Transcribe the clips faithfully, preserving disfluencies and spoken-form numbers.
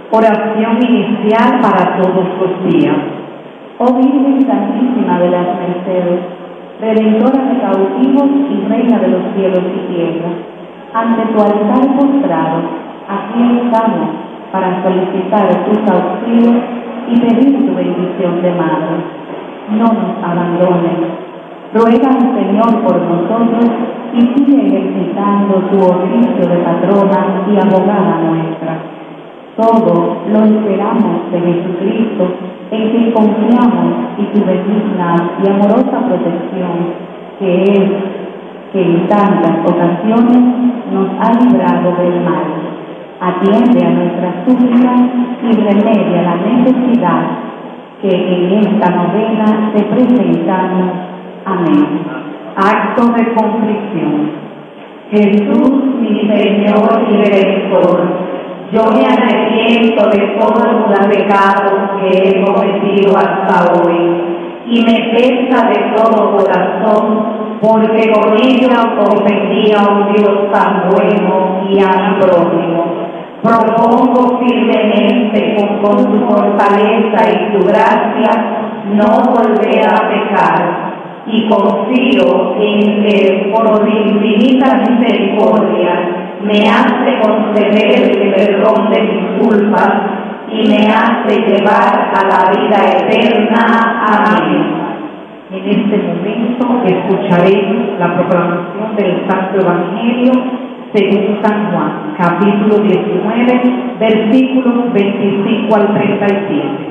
Oración inicial para todos los días. Oh Virgen Santísima de las Mercedes, Redentora de cautivos y Reina de los cielos y tierra, ante tu altar postrado, aquí estamos para solicitar tus auxilios y pedir tu bendición de madre. No nos abandones. Ruega al Señor por nosotros y sigue ejercitando tu oficio de patrona y abogada nuestra. Todo lo esperamos de Jesucristo, en quien confiamos, y tu benigna y amorosa protección, que es que en tantas ocasiones nos ha librado del mal. Atiende a nuestras súplicas y remedia la necesidad que en esta novena te presentamos. Amén. Acto de contrición. Jesús, mi Señor y Redentor, yo me arrepiento de todos los pecados que he cometido hasta hoy y me pesa de todo corazón, porque con ello ofendí a un Dios tan bueno y a mi prójimo. Propongo firmemente, con, con tu fortaleza y tu gracia, no volver a pecar, y confío en que por tu infinita misericordia me hace conceder el perdón de mis culpas y me hace llevar a la vida eterna. Amén. En este momento escucharemos la proclamación del Santo Evangelio según San Juan, capítulo diecinueve, versículos veinticinco al treinta y siete.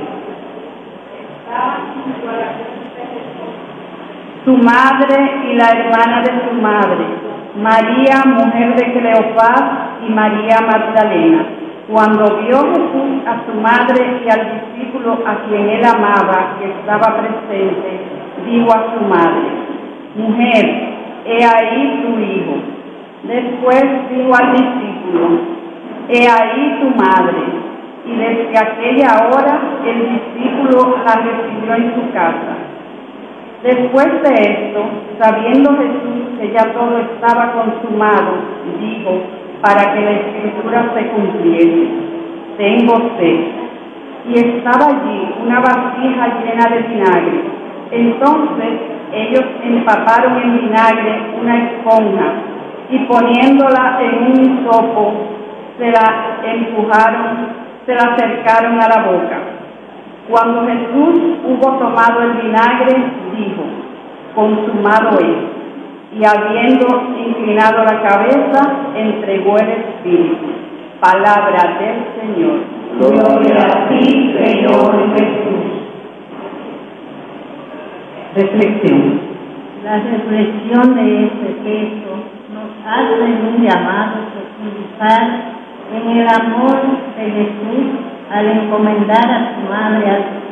Su madre y la hermana de su madre, María, mujer de Cleofás, y María Magdalena. Cuando vio Jesús a su madre y al discípulo a quien él amaba, que estaba presente, dijo a su madre: Mujer, he ahí tu hijo. Después dijo al discípulo: He ahí tu madre. Y desde aquella hora el discípulo la recibió en su casa. Después de esto, sabiendo Jesús que ya todo estaba consumado, dijo, para que la escritura se cumpliese: Tengo sed. Y estaba allí una vasija llena de vinagre. Entonces ellos empaparon en vinagre una esponja y poniéndola en un hisopo, se la empujaron, se la acercaron a la boca. Cuando Jesús hubo tomado el vinagre, dijo: Consumado es. Y habiendo inclinado la cabeza, entregó el Espíritu. Palabra del Señor. Gloria a ti, Señor Jesús. Reflexión. La reflexión de este texto nos hace un llamado a profundizar en el amor de Jesús al encomendar a su madre al